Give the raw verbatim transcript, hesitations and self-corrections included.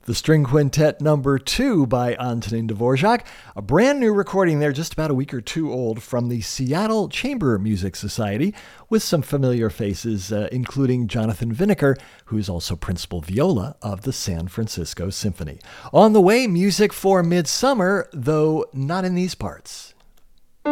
The String Quintet number two by Antonin Dvorak, a brand new recording there, just about a week or two old, from the Seattle Chamber Music Society, with some familiar faces, uh, including Jonathan Vineker, who's also principal viola of the San Francisco Symphony. On the way, music for Midsummer, though not in these parts.